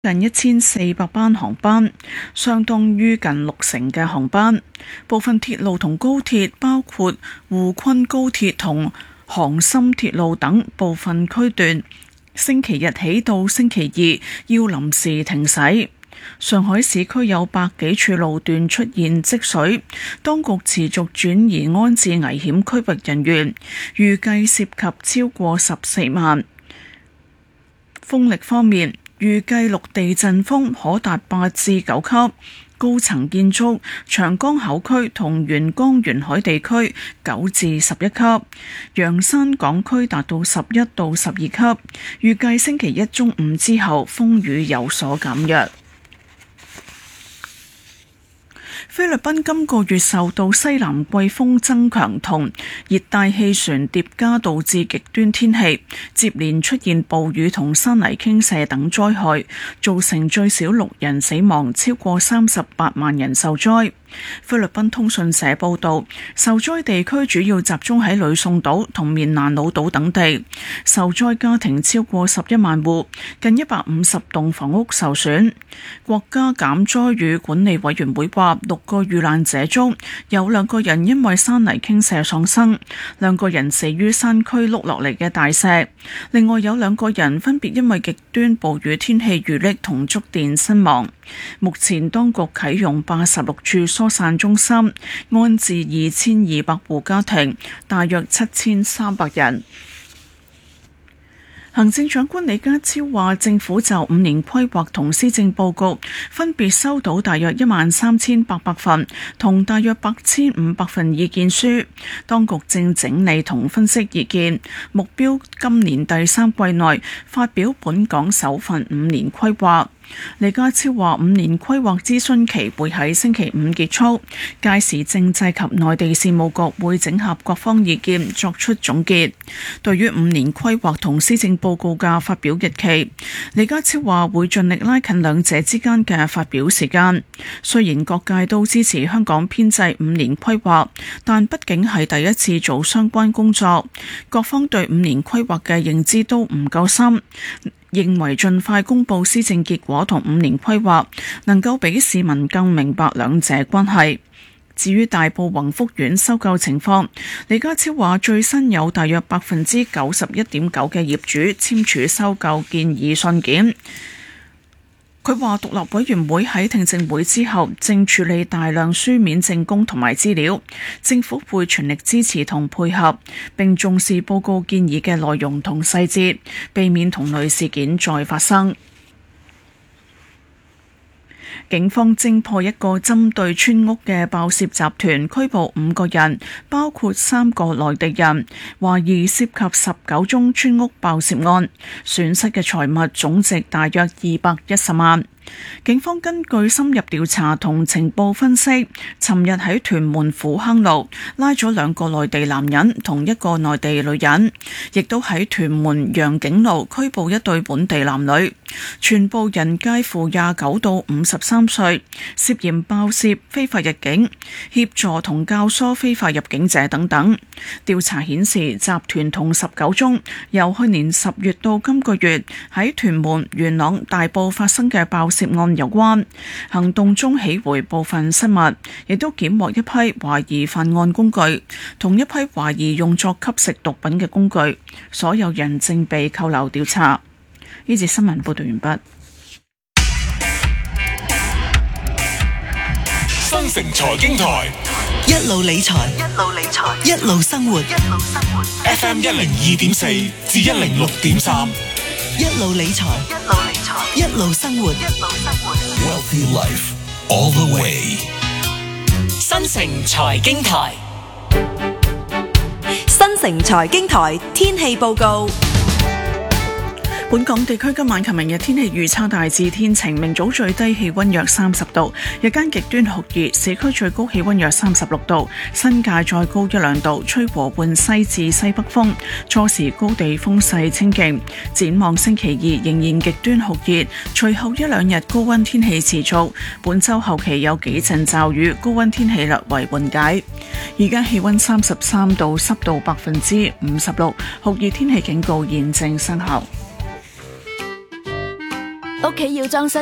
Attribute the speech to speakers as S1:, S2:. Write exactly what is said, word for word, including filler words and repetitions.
S1: 近一千四百班航班，相當於近六成嘅航班。部分鐵路同高鐵，包括滬昆高鐵同杭深鐵路等部分區段，星期日起到星期二要臨時停駛。上海市區有百幾處路段出現積水，當局持續轉移安置危險區域人員，預計涉及超過十四萬。風力方面，預計陸地陣風可達八至九級，高層建築長江口區同沿江沿海地區九至十一級，洋山港區達到十一到十二級。預計星期一中午之後風雨有所減弱。菲律賓今個月受到西南季風增強同熱帶氣旋疊加導致極端天氣，接連出現暴雨同山泥傾瀉等災害，造成最少六人死亡，超過三十八萬人受災。菲律賓通訊社報道，受災地區主要集中喺呂宋島同面蘭老島等地，受災家庭超過十一萬戶，近一百五十棟房屋受損。國家減災與管理委員會話，六個遇難者中有兩個人因為山泥傾瀉喪生，兩個人死於山區碌落嚟嘅大石，另外有兩個人分別因為極端暴雨天氣遇溺同觸電身亡。目前當局啟用八十六處疏散中心，安置二千二百戶家庭，大約七千三百人。行政長官李家超話，政府就五年規劃同施政報告分別收到大約一萬三千八百份同大約八千五百份意見書，當局正整理同分析意見，目標今年第三季內發表本港首份五年規劃。李家超話，五年規劃諮詢期會喺星期五結束，屆時政制及內地事務局會整合各方意見作出總結。對於五年規劃同施政報告嘅發表日期，李家超話會盡力拉近兩者之間嘅發表時間。雖然各界都支持香港編制五年規劃，但畢竟係第一次做相關工作，各方對五年規劃嘅認知都唔夠深，認為盡快公布施政結果同五年規劃，能夠俾市民更明白兩者關係。至於大埔宏福苑收購情況，李家超話最新有大約百分之九十一點九嘅業主簽署收購建議信件。佢話獨立委員會喺聽證會之後正處理大量書面證供同埋資料，政府會全力支持同配合，並重視報告建議嘅內容同細節，避免同類事件再發生。警方偵破一個針對村屋嘅爆竊集團，拘捕五個人，包括三個內地人，懷疑涉及十九宗村屋爆竊案，損失嘅財物總值大約二百一十萬。警方根據深入調查同情報分析，尋日喺屯門虎坑路拉咗兩個內地男人同一個內地女人，亦都喺屯門陽景路拘捕一對本地男女，全部人介乎廿九到五十三歲，涉嫌爆竊、非法入境、協助同教唆非法入境者等等。調查顯示，集團同十九宗由去年十月到今個月喺屯門、元朗、大埔發生嘅爆涉案有關，行動中起回部分失物，亦都檢獲一批懷疑犯案工具，同一批懷疑用作吸食毒品嘅工具，所有人正被扣留調查。呢節新聞報道完畢。
S2: 新城財經台
S3: 一路理財，一路理財，一路生活，一路生活。
S2: F M 一零二點四至一零六點三，
S3: 一路理財，一路理財，一路生活，一路生活。
S2: Wealthy Life all the way。
S4: 新城財經台，
S5: 新城財經台天氣報告。
S1: 本港地區今晚及明日天氣預測大致天晴，明早最低氣溫約三十度，日間極端酷熱，市區最高氣溫約三十六度，新界再高一兩度，吹和緩西至西北風，初時高地風勢清勁。展望星期二仍然極端酷熱，隨後一兩日高溫天氣持續，本週後期有幾陣驟雨，高溫天氣略為緩解。而家氣溫三十三度，濕度百分之五十六，酷熱天氣警告現正生效。
S6: 屋企要裝新